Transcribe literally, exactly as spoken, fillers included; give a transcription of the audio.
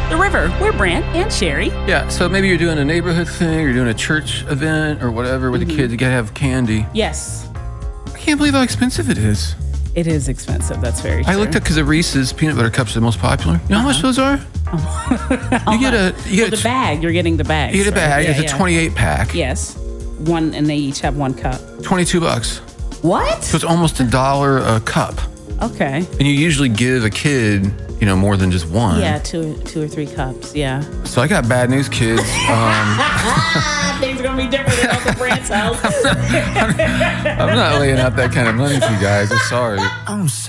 The River. We're Brant and Sherry. Yeah, so maybe you're doing a neighborhood thing, you're doing a church event or whatever with mm-hmm. the kids. You gotta have candy. Yes. I can't believe how expensive it is. It is expensive. That's very true. I looked at because the Reese's peanut butter cups are the most popular. You know how uh-huh. much those are? Oh. you get a you well, get the bag. You're getting the bag. You get a bag. Right? Yeah, it's yeah. a twenty-eight pack. Yes, one, and they each have one cup. Twenty-two bucks. What? So it's almost a dollar a cup. Okay. And you usually give a kid, you know, more than just one. Yeah, two, two or three cups. Yeah. So I got bad news, kids. Um, Things are gonna be different at Uncle Brant's house. I'm not laying out that kind of money for you guys. I'm sorry. I'm